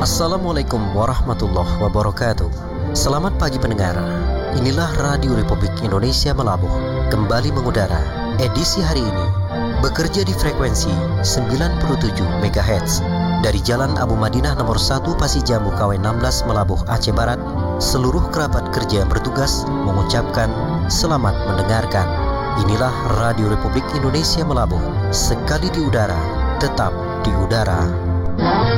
Assalamualaikum warahmatullahi wabarakatuh. Selamat pagi pendengar. Inilah Radio Republik Indonesia Melabuh kembali mengudara. Edisi hari ini bekerja di frekuensi 97 MHz dari Jalan Abu Madinah nomor 1 Pasijambu KW 16 Melabuh Aceh Barat. Seluruh kerabat kerja yang bertugas mengucapkan selamat mendengarkan. Inilah Radio Republik Indonesia Melabuh, sekali di udara, tetap di udara.